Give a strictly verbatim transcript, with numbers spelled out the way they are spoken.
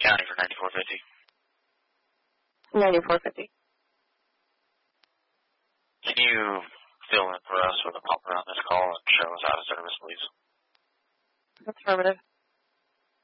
County for ninety-four fifty. ninety-four fifty. Can you fill in for us with a pumper on this call and show us out of service, please? Affirmative.